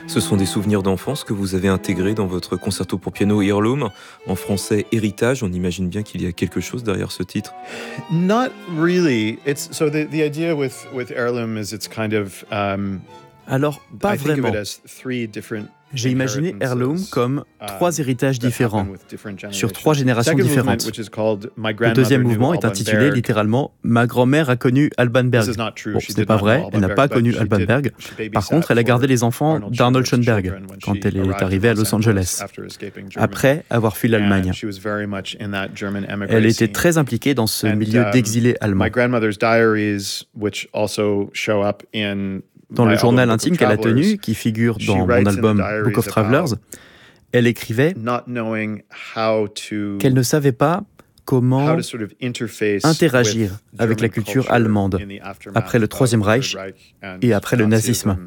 Ce sont des souvenirs d'enfance que vous avez intégrés dans votre concerto pour piano Heirloom, en français Héritage. On imagine bien qu'il y a quelque chose derrière ce titre. Not really. It's so the idea with Heirloom is it's kind of Alors, pas I think of vraiment. it as three different J'ai imaginé Heirloom comme trois héritages différents, sur trois generations. générations Second movement, différentes. which is called My Le Grandmother deuxième Knew mouvement est Alban intitulé Berg. littéralement « Ma grand-mère a connu Alban Berg This is not true. ». Bon, She ce did n'est pas not know vrai, Alban elle n'a Berg, pas but connu she Alban did- Berg. she babysat Par contre, elle a gardé les for enfants Arnold d'Arnold Schoenberg's Schoenberg children when quand she elle est arrived arrivée in à Los Angeles, after escaping Germany. après avoir fui l'Allemagne. And she was very much in that German emigre Elle était scene. très impliquée dans ce And, milieu d'exilés allemands. My grandmother's diaries, which also show up in Dans my le journal album Book of intime qu'elle a Travelers, tenu, qui figure she dans mon writes in the album diaries Book of Travelers, about elle écrivait not knowing how to qu'elle ne savait pas comment sort of interface interagir with avec la German culture culture allemande in the aftermath après le of Troisième the Reich Third Reich and et après le nazisme.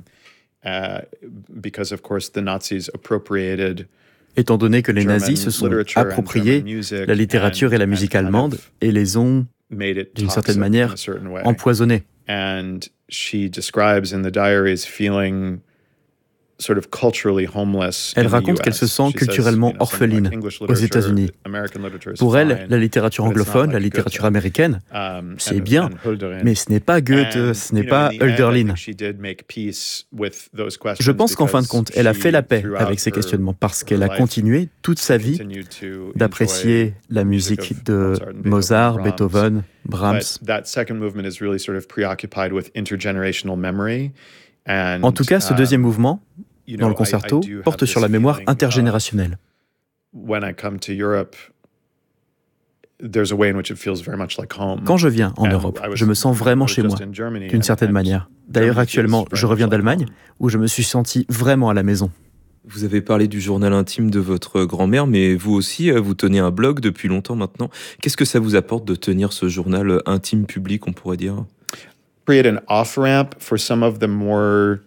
Because of course the Nazis appropriated Étant donné que les nazis se sont literature and appropriés German music la littérature et la musique and kind allemande of et les ont, made it d'une toxic certaine in manière, a certain way. empoisonnés. And she describes in the diaries feeling sort of culturally homeless. Elle in the raconte qu'elle US. se sent She says, culturellement something like orpheline English aux literature, États-Unis. American literature is Pour elle, fine, la littérature but it's not anglophone, la like littérature Goethe. américaine, c'est And bien, Hölderlin. mais ce n'est pas Goethe, And, ce n'est you know, pas in the end, I Hölderlin. think she did make peace with those questions Je pense qu'en fin de because compte, elle a fait la paix throughout avec ces her- questionnements parce qu'elle a life, continué toute sa vie continued to d'apprécier enjoy la music musique of de Mozart, Beethoven, Brahms. But that second movement is really sort of preoccupied with intergenerational memory. And, En tout cas, ce deuxième mouvement, you dans know, le concerto, I do have porte sur la this mémoire feeling of intergénérationnelle. when I come to Europe, there's a way in which it feels very much like home. Quand je viens en And Europe, I was- je me sens vraiment I was chez just moi, in Germany, d'une certaine and manière. D'ailleurs, Germany actuellement, feels very je reviens much like d'Allemagne, home. où je me suis senti vraiment à la maison. Vous avez parlé du journal intime de votre grand-mère, mais vous aussi, vous tenez un blog depuis longtemps maintenant. Qu'est-ce que ça vous apporte de tenir ce journal intime public, on pourrait dire ? Create an off-ramp for some of the more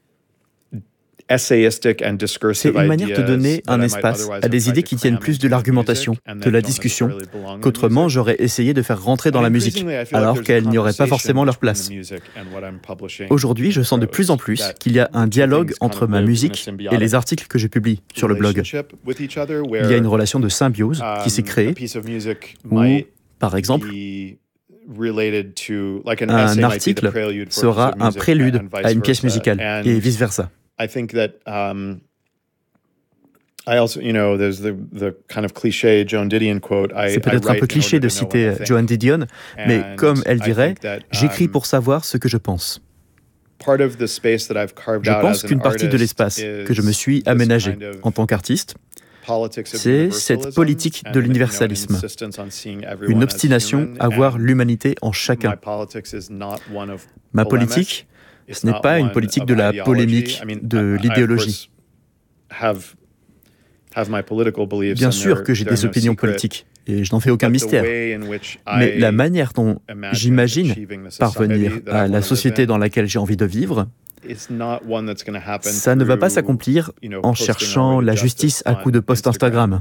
essayistic and discursive C'est une manière de ideas donner that un I might espace otherwise à have des tried idées to qui tiennent cram plus de into l'argumentation, music and de that la don't discussion, necessarily belong in qu'autrement music. j'aurais essayé de faire rentrer dans And la musique, increasingly, I feel like alors there's a qu'elles n'y auraient pas conversation forcément leur between place. the music and what I'm publishing Aujourd'hui, je sens de plus en plus qu'il y a un dialogue entre ma musique et les articles que je publie sur le blog. relationship with each other, Il y a une where, relation de symbiose qui s'est a créée, piece of music où, might par exemple, be related to, like an un essay might be the article prelude for a sera piece of un music prélude and vice à une pièce versa. musicale, And et vice-versa. I think that I also, you know, there's the kind of cliché Joan Didion quote. C'est peut-être un peu cliché de citer Joan Didion, mais comme elle dirait, j'écris pour savoir ce que je pense. Je pense qu'une partie de l'espace que je me suis aménagé en tant qu'artiste, c'est cette politique de l'universalisme, une obstination à voir l'humanité en chacun. Ma politique, ce n'est pas une politique de la polémique, de l'idéologie. Bien sûr que j'ai des opinions politiques, et je n'en fais aucun mystère. Mais la manière dont j'imagine parvenir à la société dans laquelle j'ai envie de vivre, ça ne va pas s'accomplir en cherchant la justice à coups de post Instagram.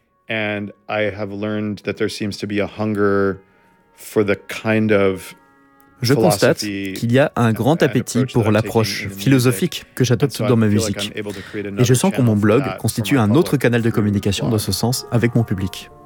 Je constate qu'il y a un grand appétit pour l'approche philosophique que j'adopte dans ma musique. Et je sens que mon blog constitue un autre canal de communication dans ce sens avec mon public.